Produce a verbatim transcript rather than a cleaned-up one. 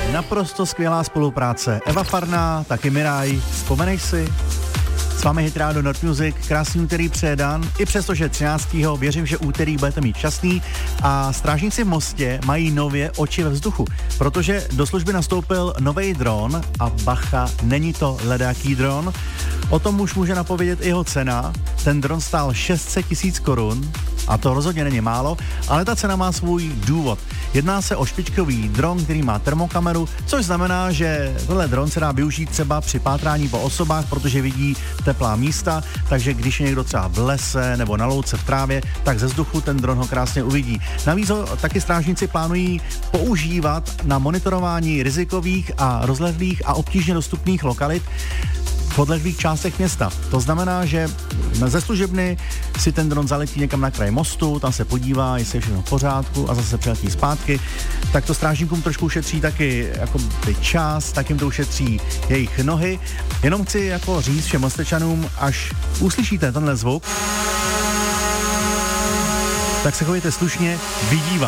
Naprosto skvělá spolupráce. Eva Farná, taky Miraj, vzpomeneš si? S vámi Hit Radio Nord Music, krásný úterý přeje Dan, i přestože třináctého věřím, že úterý budete mít šťastný a strážníci v Mostě mají nově oči ve vzduchu, protože do služby nastoupil nový dron a bacha, není to ledáký dron, o tom už může napovědět i jeho cena, ten dron stál šest set tisíc korun a to rozhodně není málo, ale ta cena má svůj důvod. Jedná se o špičkový dron, který má termokameru, což znamená, že tenhle dron se dá využít třeba při pátrání po osobách, protože vidí teplá místa, takže když je někdo třeba v lese nebo na louce v trávě, tak ze vzduchu ten dron ho krásně uvidí. Navíc ho taky strážníci plánují používat na monitorování rizikových a rozlehlých a obtížně dostupných lokalit v odlehlých částech města. To znamená, že ze služebny si ten dron zaletí někam na kraj mostu, tam se podívá, jestli je všechno v pořádku a zase přiletí zpátky. Tak to strážníkům trošku ušetří taky jako čas, tak jim to ušetří jejich nohy. Jenom chci jako říct všem Mostečanům, až uslyšíte tenhle zvuk, tak se chovejte slušně, vidí vás.